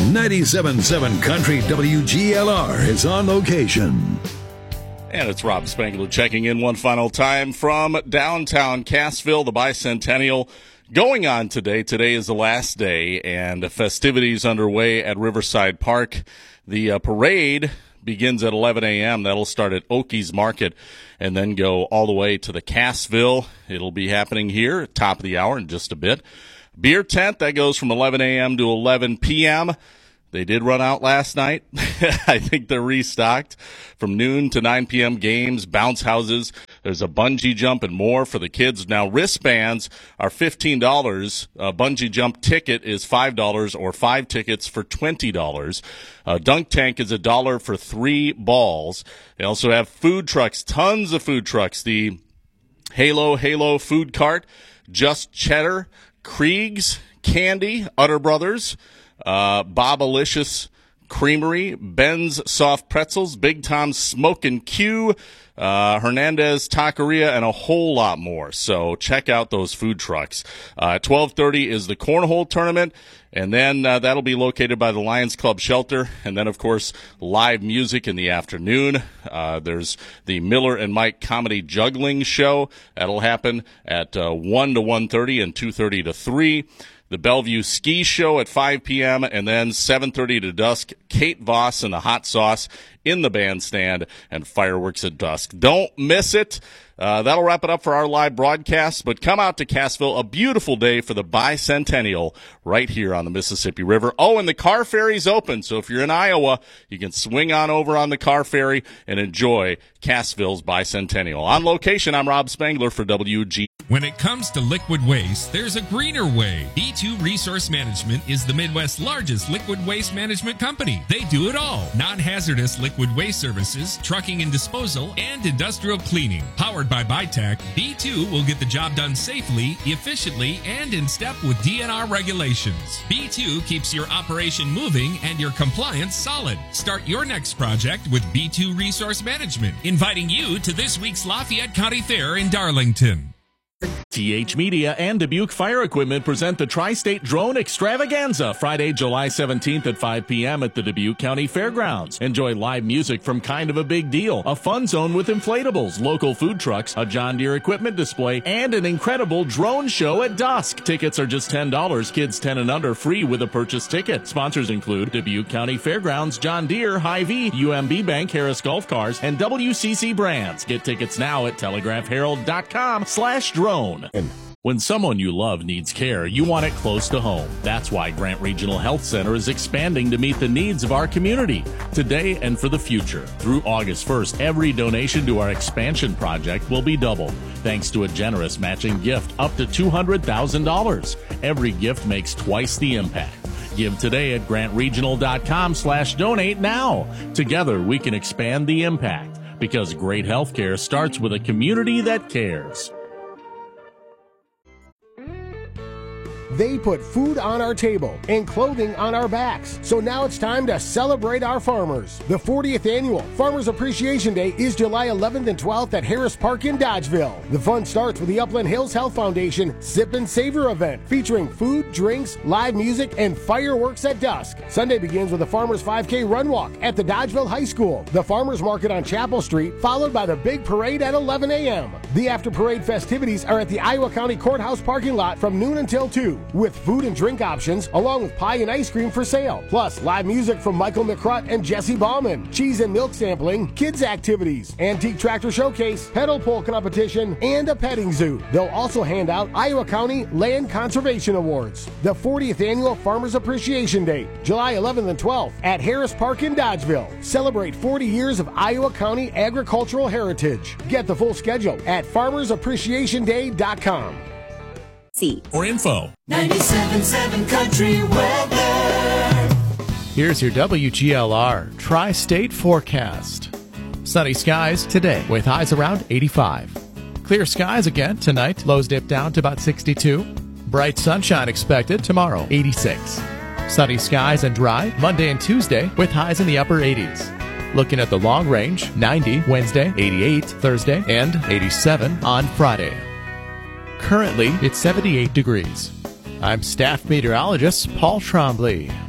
97.7 Country WGLR is on location. And it's Rob Spangler checking in one final time from downtown Cassville, the Bicentennial going on today. Today is the last day, and festivities underway at Riverside Park. The parade begins at 11 a.m. That'll start at Okies Market and then go all the way to the Cassville. It'll be happening here at top of the hour in just a bit. Beer tent, that goes from 11 a.m. to 11 p.m. They did run out last night. I think they're restocked from noon to 9 p.m. Games, bounce houses. There's a bungee jump and more for the kids. Now, wristbands are $15. A bungee jump ticket is $5 or 5 tickets for $20. Dunk tank is $1 for 3 balls. They also have food trucks, tons of food trucks. The Halo food cart, Just Cheddar, Krieg's Candy, Utter Brothers, Bobalicious Creamery, Ben's Soft Pretzels, Big Tom's Smokin' Q, Hernandez Taqueria, and a whole lot more. So check out those food trucks. At 12:30 is the Cornhole Tournament, and then that'll be located by the Lions Club Shelter. And then, of course, live music in the afternoon. There's the Miller and Mike Comedy Juggling Show. That'll happen at 1 to 1:30 and 2:30 to 3. The Bellevue Ski Show at 5 p.m. and then 7:30 to dusk, Kate Voss and the Hot Sauce in the bandstand and fireworks at dusk. Don't miss it. That'll wrap it up for our live broadcast, but come out to Cassville, a beautiful day for the Bicentennial right here on the Mississippi River. Oh, and the car ferry's open, so if you're in Iowa, you can swing on over on the car ferry and enjoy Cassville's Bicentennial. On location, I'm Rob Spangler for WG. When it comes to liquid waste, there's a greener way. B2 Resource Management is the Midwest's largest liquid waste management company. They do it all. Non-hazardous liquid waste services, trucking and disposal, and industrial cleaning. Powered by BITAC, B2 will get the job done safely, efficiently, and in step with DNR regulations. B2 keeps your operation moving and your compliance solid. Start your next project with B2 Resource Management, inviting you to this week's Lafayette County Fair in Darlington. TH Media and Dubuque Fire Equipment present the Tri-State Drone Extravaganza Friday, July 17th at 5 p.m. at the Dubuque County Fairgrounds. Enjoy live music from Kind of a Big Deal, a fun zone with inflatables, local food trucks, a John Deere equipment display, and an incredible drone show at dusk. Tickets are just $10. Kids 10 and under free with a purchase ticket. Sponsors include Dubuque County Fairgrounds, John Deere, Hy-Vee, UMB Bank, Harris Golf Cars, and WCC Brands. Get tickets now at telegraphherald.com/drone. When someone you love needs care, you want it close to home. That's why Grant Regional Health Center is expanding to meet the needs of our community, today and for the future. Through August 1st, every donation to our expansion project will be doubled, thanks to a generous matching gift up to $200,000. Every gift makes twice the impact. Give today at grantregional.com/donate now. Together, we can expand the impact, because great health care starts with a community that cares. They put food on our table and clothing on our backs. So now it's time to celebrate our farmers. The 40th Annual Farmers Appreciation Day is July 11th and 12th at Harris Park in Dodgeville. The fun starts with the Upland Hills Health Foundation Sip and Savor event featuring food, drinks, live music, and fireworks at dusk. Sunday begins with a Farmers 5K Run Walk at the Dodgeville High School, the Farmers Market on Chapel Street, followed by the big parade at 11 a.m. The after-parade festivities are at the Iowa County Courthouse parking lot from noon until 2. With food and drink options, along with pie and ice cream for sale. Plus, live music from Michael McCrut and Jesse Bauman, cheese and milk sampling, kids activities, antique tractor showcase, pedal pole competition, and a petting zoo. They'll also hand out Iowa County Land Conservation Awards. The 40th Annual Farmers Appreciation Day, July 11th and 12th at Harris Park in Dodgeville. Celebrate 40 years of Iowa County agricultural heritage. Get the full schedule at farmersappreciationday.com. For info. 97.7 Country Weather. Here's your WGLR Tri-State forecast. Sunny skies today with highs around 85. Clear skies again tonight. Lows dip down to about 62. Bright sunshine expected tomorrow, 86. Sunny skies and dry Monday and Tuesday with highs in the upper 80s. Looking at the long range, 90 Wednesday, 88 Thursday, and 87 on Friday. Currently, it's 78 degrees. I'm staff meteorologist Paul Trombley.